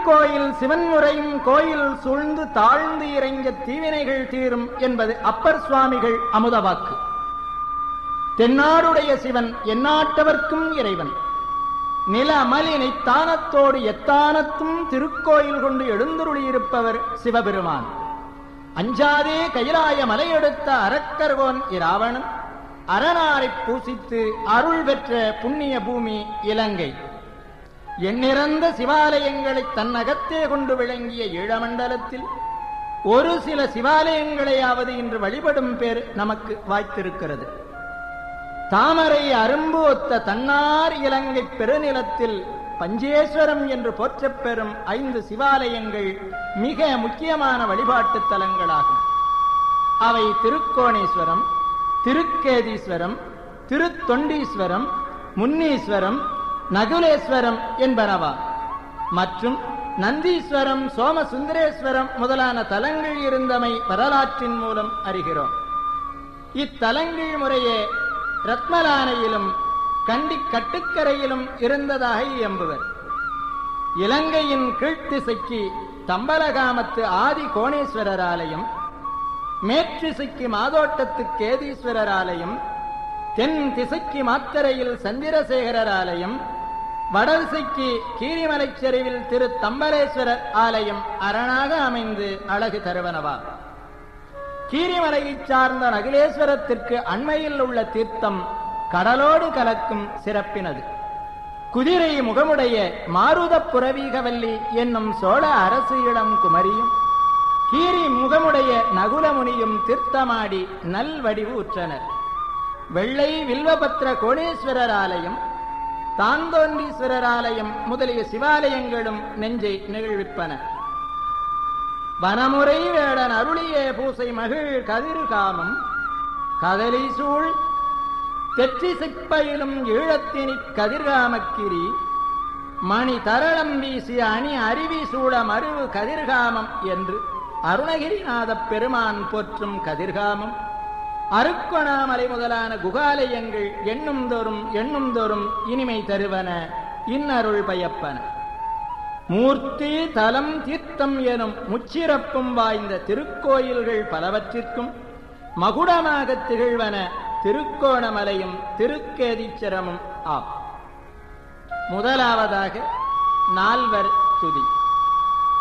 திருக்கோயில் சிவன் முறையும் கோயில் சூழ்ந்து தாழ்ந்து இறங்கிய தீவினைகள் தீரும் என்பது அப்பர் சுவாமிகள் அமுதவாக்கு. தென்னாடுடைய சிவன் எந்நாட்டவர்க்கும் இறைவன். நில அமலினை தானத்தோடு எத்தானத்தும் திருக்கோயில் கொண்டு எழுந்துருளியிருப்பவர் சிவபெருமான். அஞ்சாதே கைலாய மலையெடுத்த அரக்கர்கோன் இராவணன் அரணாரை பூசித்து அருள் பெற்ற புண்ணிய பூமி இலங்கை. எண்ணிறந்த சிவாலயங்களை தன்னகத்தே கொண்டு விளங்கிய ஈழமண்டலத்தில் ஒரு சில சிவாலயங்களையாவது இன்று வழிபடும் பேர் நமக்கு வாய்த்திருக்கிறது. தாமரை அரும்பு ஒத்த தன்னார் இலங்கை பெருநிலத்தில் பஞ்சேஸ்வரம் என்று போற்றப் பெறும் 5 சிவாலயங்கள் மிக முக்கியமான வழிபாட்டு தலங்களாகும். அவை திருக்கோணேஸ்வரம், திருக்கேதீஸ்வரம், திருத்தொண்டீஸ்வரம், முன்னீஸ்வரம், நகுலேஸ்வரம் என்பனவா. மற்றும் நந்தீஸ்வரம், சோமசுந்தரேஸ்வரம் முதலான தலங்கள் இருந்தமை வரலாற்றின் மூலம் அறிகிறோம். இத்தலங்கள் முறையே ரத்மலானையிலும் கண்டி கட்டுக்கரையிலும் இருந்ததாக இயம்புவர். இலங்கையின் கீழ்த்திசைக்கு தம்பலகாமத்து ஆதி கோணேஸ்வரர் ஆலயம், மேற்றிசைக்கு மாதோட்டத்து கேதீஸ்வரர் ஆலயம், தென் திசைக்கு மாத்தரையில் சந்திரசேகரர் ஆலயம், வடதிசைக்கு கீரிமலைச் சரிவில் திரு தம்பலேஸ்வரர் ஆலயம் அரணாக அமைந்து அழகு தருவனவா. கீரிமலையைச் சார்ந்த நகுலேஸ்வரத்திற்கு அண்மையில் உள்ள தீர்த்தம் கடலோடு கலக்கும் சிறப்பினது. குதிரை முகமுடைய மாருத புரவீகவல்லி என்னும் சோழ அரசு இளம் குமரியும் கீரி முகமுடைய நகுலமுனியும் தீர்த்தமாடி நல்வடிவு உற்றனர். வெள்ளை வில்வபத்ர கோணேஸ்வரர் ஆலயம், தாந்தோன்றீஸ்வரர் ஆலயம் முதலிய சிவாலயங்களும் நெஞ்சை நிகழ்விப்பன. வனமுறை வேடன் அருளிய பூசை மகிழ் கதிர்காமம் கதலி சூழ் தெற்றிசைப்பயிலும் ஈழத்தினி கதிர்காமக்கிரி மணி தரளம் வீசிய அணி அருவி சூழ மருவு கதிர்காமம் என்று அருணகிரிநாதப் பெருமான் போற்றும் கதிர்காமம், அருக்கொணாமலை முதலான குகாலயங்கள் எண்ணும் தோறும் இனிமை தருவன, இன்னருள் பயப்பன. மூர்த்தி தலம் தீர்த்தம் எனும் முச்சிறப்பும் வாய்ந்த திருக்கோயில்கள் பலவற்றிற்கும் மகுடமாக திகழ்வன திருக்கோணமலையும் திருக்கேதீச்சரமும் ஆம். முதலாவதாக 4வர் துதி.